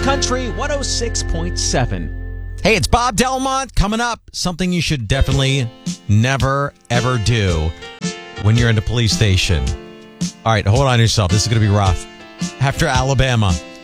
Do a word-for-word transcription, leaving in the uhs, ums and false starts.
Country one oh six point seven. Hey, it's Bob Delmont coming up. Something you should definitely never, ever do when you're in the police station. All right, hold on to yourself. This is going to be rough. After Alabama,